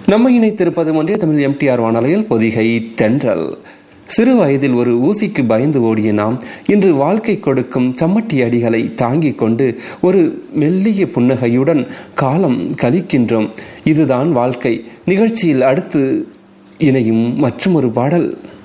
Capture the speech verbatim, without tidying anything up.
நம்ம இணைத்திருப்பது ஒன்றிய தமிழ் எம்டிஆர் வானொலியில் பொதிகை தென்றல். சிறு வயதில் ஒரு ஊசிக்கு பயந்து ஓடிய நாம் இன்று வாழ்க்கை கொடுக்கும் சம்மட்டி அடிகளை தாங்கிக் கொண்டு ஒரு மெல்லிய புன்னகையுடன் காலம் கழிக்கின்றோம். இதுதான் வாழ்க்கை. நிகழ்ச்சியில் அடுத்து இணையும் மற்றும் ஒரு பாடல்.